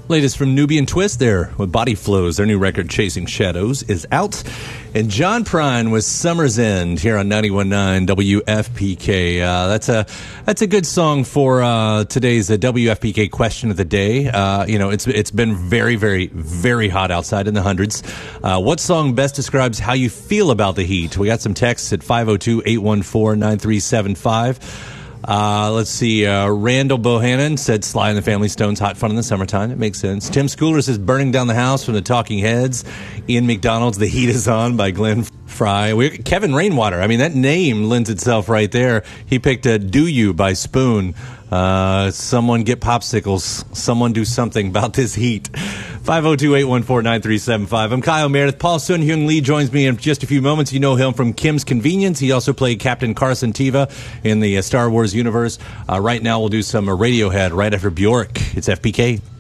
Latest from Nubian Twist there with Body Flows. Their new record, Chasing Shadows, is out. And John Prine with Summer's End here on 91.9 WFPK. That's a good song for today's WFPK question of the day. It's been very, very, very hot outside in the hundreds. What song best describes how you feel about the heat? We got some texts at 502-814-9375. Let's see. Randall Bohannon said Sly and the Family Stone's Hot Fun in the Summertime. It makes sense. Tim Schooler says Burning Down the House from the Talking Heads. Ian McDonald's The Heat Is On by Glenn Fry. Kevin Rainwater. I mean, that name lends itself right there. He picked Do You by Spoon. Someone get popsicles. Someone do something about this heat. 502-814-9375. I'm Kyle Meredith. Paul Sun-Hyung Lee joins me in just a few moments. You know him from Kim's Convenience. He also played Captain Carson Teva in the Star Wars universe. Right now we'll do some Radiohead right after Bjork. It's FPK.